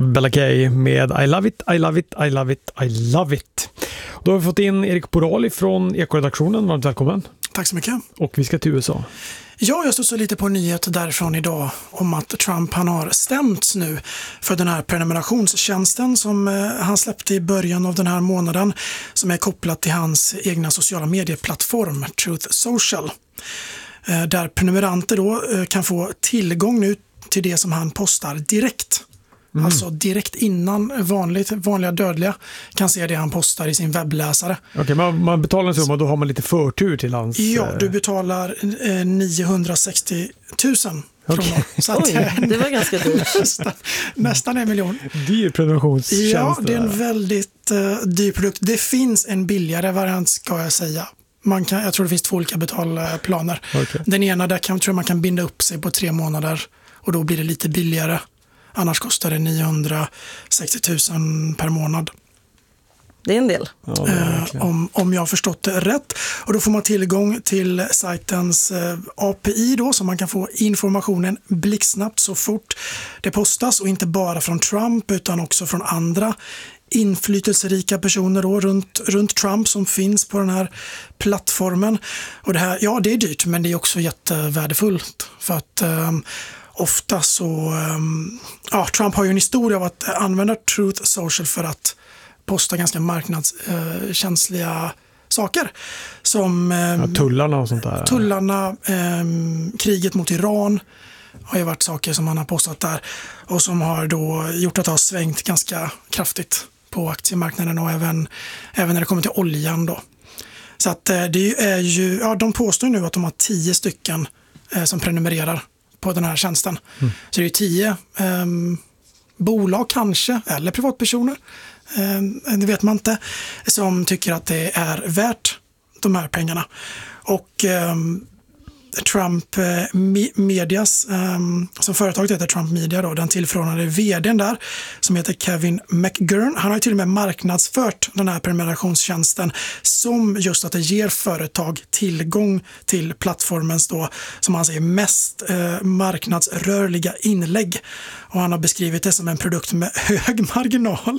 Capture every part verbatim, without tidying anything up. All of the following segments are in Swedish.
Bella Kay med I love it, I love it, I love it, I love it. Då har vi fått in Erik Porali från Ekoredaktionen. Varmt välkommen. Tack så mycket. Och vi ska till U S A. Ja, jag stod så lite på en nyhet därifrån idag om att Trump han har stämts nu för den här prenumerationstjänsten som han släppte i början av den här månaden som är kopplat till hans egna sociala medieplattform Truth Social. Där prenumeranter då kan få tillgång nu till det som han postar direkt. Mm. Alltså direkt innan vanligt, vanliga dödliga kan se det han postar i sin webbläsare. Okej, okay, man, man betalar en summa och då har man lite förtur till hans... Ja, du betalar eh, niohundrasextio tusen kronor. Okay. Så att, Oj, det var ganska dyrt. nästan, nästan en miljon. Dyr prenumerationstjänst. Ja, det är en väldigt uh, dyr produkt. Det finns en billigare variant ska jag säga. Man kan, jag tror det finns två olika betalplaner. Okay. Den ena där kan, tror jag man kan binda upp sig på tre månader och då blir det lite billigare. Annars kostar det niohundrasextio tusen per månad. Det är en del. Ja, eh, om, om jag har förstått det rätt. Och då får man tillgång till sajtens eh, A P I då, så man kan få informationen blixtsnabbt så fort det postas. Och inte bara från Trump utan också från andra inflytelserika personer då, runt, runt Trump som finns på den här plattformen. Och det här, ja det är dyrt men det är också jättevärdefullt. För att... Eh, Ofta så, ja, Trump har ju en historia av att använda Truth Social för att posta ganska marknadskänsliga saker. Som ja, tullarna och sånt där. Tullarna, eh, kriget mot Iran har ju varit saker som han har postat där. Och som har då gjort att det har svängt ganska kraftigt på aktiemarknaden och även, även när det kommer till oljan då. Så att det är ju, ja de påstår nu att de har tio stycken eh, som prenumererar på den här tjänsten. Mm. Så det är ju tio eh, bolag kanske, eller privatpersoner, eh, det vet man inte, som tycker att det är värt de här pengarna. Och eh, Trump eh, Medias, eh, som företaget heter Trump Media då, den tillförordnade vdn där som heter Kevin McGurn, han har ju till och med marknadsfört den här prenumerationstjänsten som just att det ger företag tillgång till plattformens då, som han säger, mest eh, marknadsrörliga inlägg. Och han har beskrivit det som en produkt med hög marginal.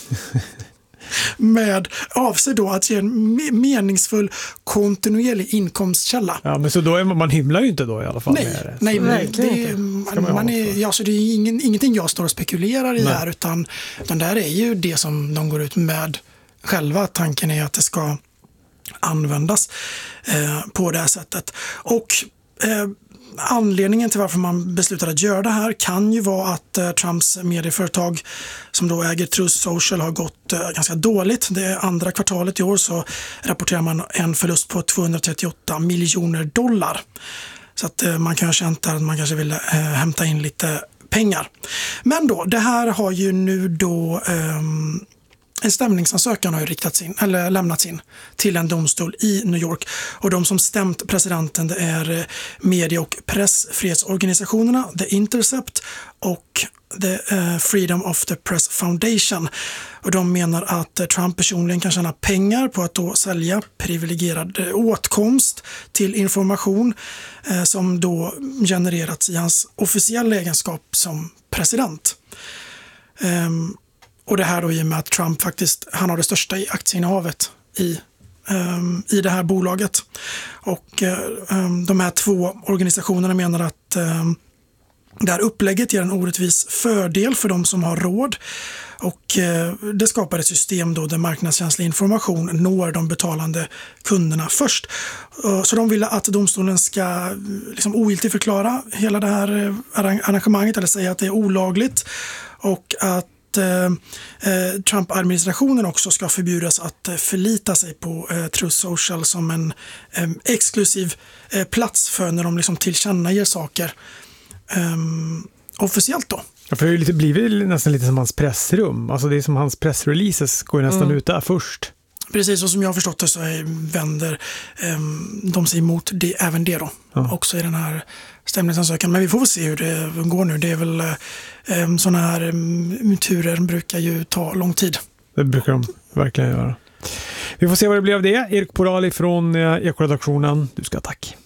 Med avser då att ge en meningsfull kontinuerlig inkomstkälla. Ja, men så då är man, man himlar ju inte då i alla fall. Nej, med det. nej, nej det, det, man, man är, ja, så det är ingen, ingenting jag står och spekulerar i nej. här utan, utan det här är ju det som de går ut med själva. Tanken är att det ska användas eh, på det här sättet. Och eh, anledningen till varför man beslutade att göra det här kan ju vara att eh, Trumps medieföretag som då äger Truth Social har gått eh, ganska dåligt. Det är andra kvartalet i år så rapporterar man en förlust på tvåhundratrettioåtta miljoner dollar. Så att eh, man kan ha känt där att man kanske vill eh, hämta in lite pengar. Men då, det här har ju nu då... Eh, En stämningsansökan har ju riktats in, eller lämnats in till en domstol i New York. Och de som stämt presidenten det är medie- och pressfrihetsorganisationerna The Intercept och The Freedom of the Press Foundation. Och de menar att Trump personligen kan tjäna pengar på att då sälja privilegierad åtkomst till information eh, som då genererats i hans officiella egenskap som president. Um, Och det här då i och med att Trump faktiskt, han har det största aktieinnehavet i, um, i det här bolaget. Och um, de här två organisationerna menar att um, det här upplägget ger en orättvis fördel för de som har råd. Och uh, det skapar ett system då där marknadskänslig information når de betalande kunderna först. Uh, så de vill att domstolen ska liksom ogiltigförklara hela det här uh, arrangemanget eller säga att det är olagligt. Och att Eh, Trump-administrationen också ska förbjudas att eh, förlita sig på eh, Truth Social som en eh, exklusiv eh, plats för när de liksom tillkännager saker eh, officiellt då. Ja, för det har ju lite, blivit nästan lite som hans pressrum. Alltså det är som hans pressreleases går ju nästan mm. ut där först. Precis, och som jag har förstått det så är, vänder eh, de sig emot det, även det då. Ja. Också i den här stämningsansökan. Men vi får väl se hur det går nu. Det är väl eh, sådana här eh, turer brukar ju ta lång tid. Det brukar de verkligen göra. Vi får se vad det blir av det. Erik Porali från eh, Ekoredaktionen. Du ska tack.